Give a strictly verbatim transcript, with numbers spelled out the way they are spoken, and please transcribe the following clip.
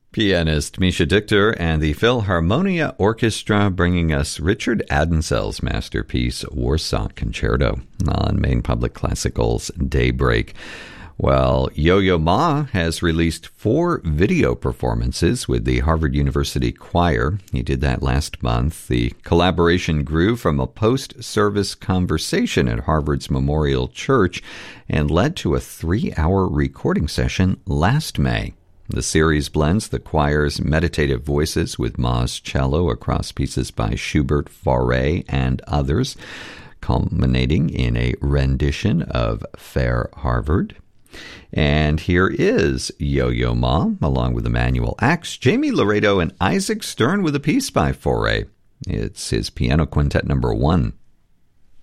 Pianist Misha Dichter and the Philharmonia Orchestra bringing us Richard Adensell's masterpiece, Warsaw Concerto, on Maine Public Classical's Daybreak. Well, Yo-Yo Ma has released four video performances with the Harvard University Choir. He did that last month. The collaboration grew from a post-service conversation at Harvard's Memorial Church and led to a three-hour recording session last May. The series blends the choir's meditative voices with Ma's cello across pieces by Schubert, Fauré, and others, culminating in a rendition of Fair Harvard. And here is Yo-Yo Ma, along with Emanuel Ax, Jamie Laredo, and Isaac Stern with a piece by Fauré. It's his piano quintet number one.